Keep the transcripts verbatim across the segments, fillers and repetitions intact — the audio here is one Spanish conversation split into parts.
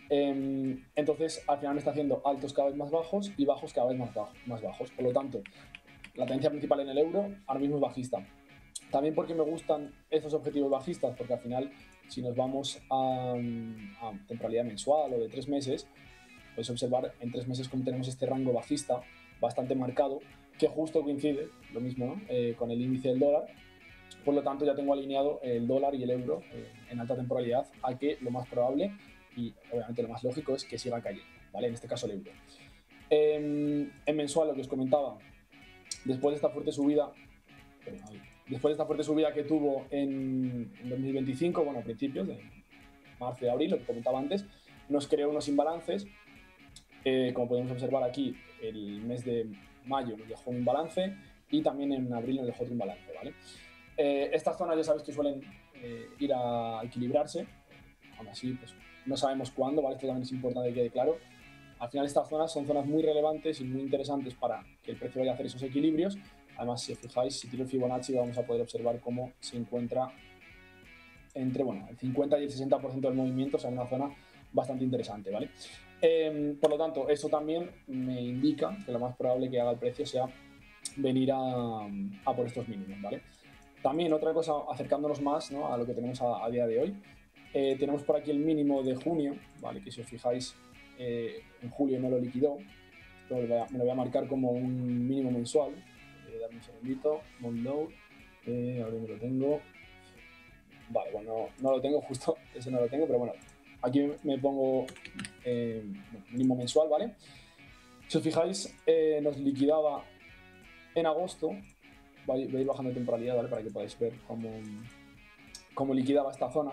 Eh, entonces, al final me está haciendo altos cada vez más bajos y bajos cada vez más, bajo, más bajos. Por lo tanto, la tendencia principal en el euro ahora mismo es bajista. También porque me gustan estos objetivos bajistas, porque al final, si nos vamos a, a temporalidad mensual o de tres meses, podéis observar en tres meses cómo tenemos este rango bajista bastante marcado, que justo coincide, lo mismo, ¿no? eh, con el índice del dólar. Por lo tanto, ya tengo alineado el dólar y el euro eh, en alta temporalidad a que lo más probable y obviamente lo más lógico es que siga cayendo, ¿vale? En este caso el euro. Eh, en mensual, lo que os comentaba, después de esta fuerte subida, después de esta fuerte subida que tuvo en, en dos mil veinticinco, bueno, a principios de marzo y abril, lo que comentaba antes, nos creó unos imbalances. Eh, como podemos observar aquí, el mes de mayo nos dejó un imbalance y también en abril nos dejó otro imbalance, ¿vale? Eh, estas zonas ya sabéis que suelen eh, ir a equilibrarse, aún así pues, no sabemos cuándo, ¿vale? Esto también es importante que quede claro. Al final estas zonas son zonas muy relevantes y muy interesantes para que el precio vaya a hacer esos equilibrios. Además, si os fijáis, si tiro el Fibonacci vamos a poder observar cómo se encuentra entre bueno, el cincuenta y el sesenta por ciento del movimiento, o sea, en una zona bastante interesante, ¿vale? Eh, por lo tanto, eso también me indica que lo más probable que haga el precio sea venir a, a por estos mínimos, ¿vale? También otra cosa, acercándonos más, ¿no?, a lo que tenemos a, a día de hoy, eh, tenemos por aquí el mínimo de junio, ¿vale? Que si os fijáis, eh, en julio no lo liquidó. Esto me lo, voy a, me lo voy a marcar como un mínimo mensual. Eh, dame un segundito, Mondow, eh, ahora me lo tengo. Vale, bueno, no, no lo tengo justo, ese no lo tengo, pero bueno, aquí me pongo eh, mínimo mensual, ¿vale? Si os fijáis, eh, nos liquidaba en agosto, voy a ir bajando de temporalidad, ¿vale? Para que podáis ver cómo, cómo liquidaba esta zona.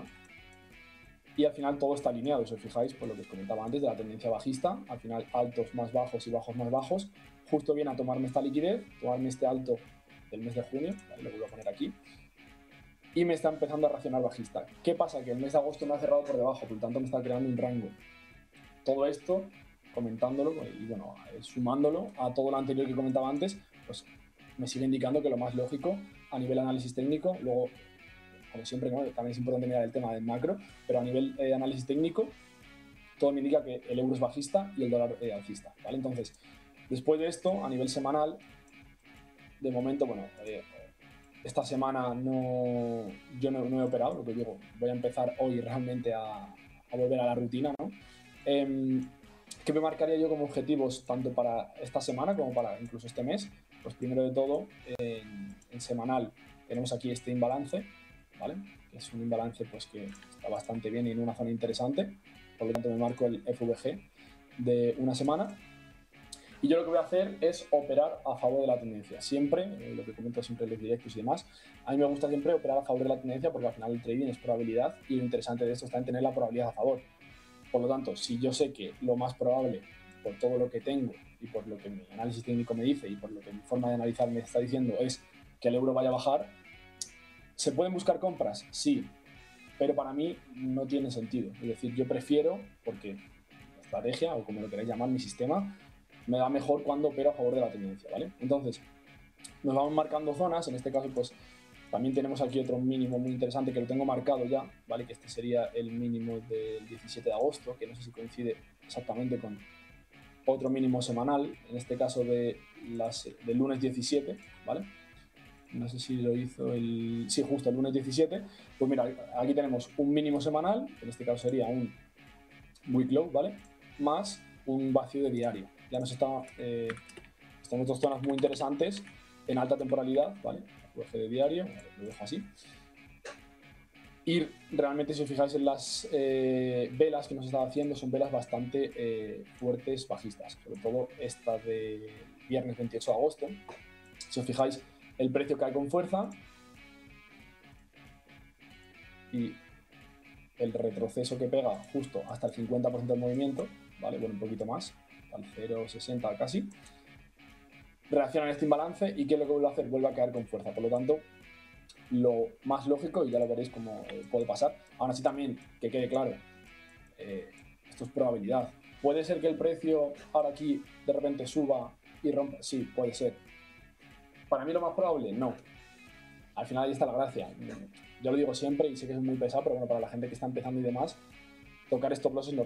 Y al final todo está alineado, si os fijáis, por lo que os comentaba antes de la tendencia bajista, al final altos más bajos y bajos más bajos, justo viene a tomarme esta liquidez, tomarme este alto del mes de junio, ¿vale? Lo vuelvo a poner aquí, y me está empezando a reaccionar bajista. ¿Qué pasa? Que el mes de agosto me ha cerrado por debajo, por lo tanto me está creando un rango. Todo esto, comentándolo y bueno, sumándolo a todo lo anterior que comentaba antes, pues me sigue indicando que lo más lógico a nivel análisis técnico, luego, como siempre, ¿no?, también es importante mirar el tema del macro, pero a nivel de eh, análisis técnico, todo me indica que el euro es bajista y el dólar eh, alcista, ¿vale? Entonces, después de esto, a nivel semanal, de momento, bueno, eh, esta semana no, yo no, no he operado, lo que digo, voy a empezar hoy realmente a, a volver a la rutina, ¿no? Eh, ¿Qué me marcaría yo como objetivos tanto para esta semana como para incluso este mes? Pues primero de todo, en, en semanal tenemos aquí este imbalance, ¿vale? Que es un imbalance pues, que está bastante bien y en una zona interesante, por lo tanto me marco el F V G de una semana. Y yo lo que voy a hacer es operar a favor de la tendencia. Siempre, eh, lo que comento siempre en los directos y demás, a mí me gusta siempre operar a favor de la tendencia porque al final el trading es probabilidad y lo interesante de esto está en tener la probabilidad a favor. Por lo tanto, si yo sé que lo más probable, por todo lo que tengo y por lo que mi análisis técnico me dice y por lo que mi forma de analizar me está diciendo es que el euro vaya a bajar, ¿se pueden buscar compras? Sí, pero para mí no tiene sentido. Es decir, yo prefiero, porque la estrategia, o como lo queráis llamar, mi sistema, me da mejor cuando opero a favor de la tendencia, ¿vale? Entonces, nos vamos marcando zonas, en este caso, pues, también tenemos aquí otro mínimo muy interesante que lo tengo marcado ya, ¿vale? Que este sería el mínimo del diecisiete de agosto, que no sé si coincide exactamente con otro mínimo semanal, en este caso de las, del lunes diecisiete, ¿vale? No sé si lo hizo el... Sí, justo el lunes diecisiete. Pues mira, aquí tenemos un mínimo semanal, en este caso sería un week low, ¿vale? Más un vacío de diario. Ya nos está... Eh, están en dos zonas muy interesantes en alta temporalidad, ¿vale? Eje de diario, lo dejo así. Y realmente, si os fijáis en las eh, velas que nos está haciendo, son velas bastante eh, fuertes, bajistas. Sobre todo esta de viernes veintiocho de agosto. Si os fijáis, el precio cae con fuerza y el retroceso que pega justo hasta el cincuenta por ciento del movimiento, ¿vale? Bueno, un poquito más, al cero coma sesenta casi. Reacciona en este imbalance y ¿qué es lo que vuelve a hacer? Vuelve a caer con fuerza. Por lo tanto, lo más lógico, y ya lo veréis cómo eh, puede pasar, aún así también, que quede claro, eh, esto es probabilidad. ¿Puede ser que el precio ahora aquí de repente suba y rompa? Sí, puede ser. ¿Para mí lo más probable? No. Al final ahí está la gracia. Yo lo digo siempre y sé que es muy pesado, pero bueno, para la gente que está empezando y demás, tocar stop loss es normal.